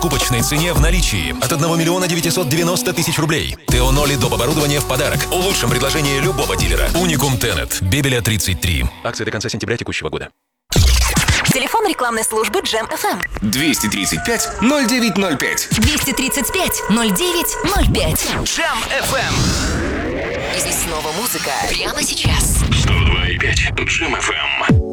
Купочной цене в наличии от 1 миллиона 990 тысяч рублей. Теоноли доп. Оборудование в подарок. Лучшем предложении любого дилера. Уникум Тенет. Бебеля 33. Акция до конца сентября текущего года. Телефон рекламной службы Jam FM. 235-0905. 235-0905. Jam FM. И снова музыка. Прямо сейчас. 102,5. Jam FM.